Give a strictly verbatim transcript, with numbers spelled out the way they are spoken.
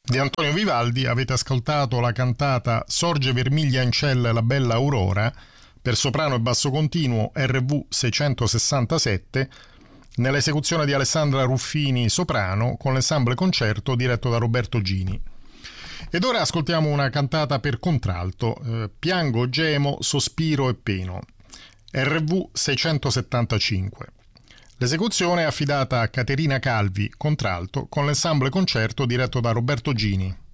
Di Antonio Vivaldi avete ascoltato la cantata Sorge vermiglia in ciel la bella aurora per soprano e basso continuo R V seicentosessantasette nell'esecuzione di Alessandra Ruffini soprano con l'ensemble concerto diretto da Roberto Gini. Ed ora ascoltiamo una cantata per contralto, eh, Piango, gemo, sospiro e peno, R V seicentosettantacinque. L'esecuzione è affidata a Caterina Calvi, contralto, con l'ensemble concerto diretto da Roberto Gini.